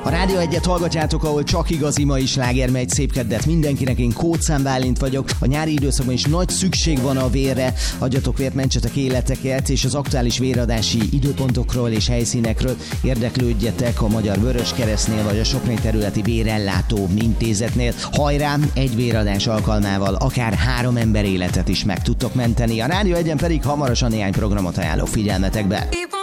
A Rádió 1-et hallgatjátok, ahol csak igazi mai sláger megy. Szép keddet mindenkinek, én Kóczán Bálint vagyok. A nyári időszakban is nagy szükség van a vérre. Adjatok vért, mentsetek életeket, és az aktuális véradási időpontokról és helyszínekről érdeklődjetek a Magyar Vöröskeresztnél vagy a Sopron területi vérellátó intézetnél. Hajrá, egy véradás alkalmával akár 3 ember életet is meg tudtok menteni. A Rádió 1-en pedig hamarosan néhány programot ajánlok figyelmetekbe.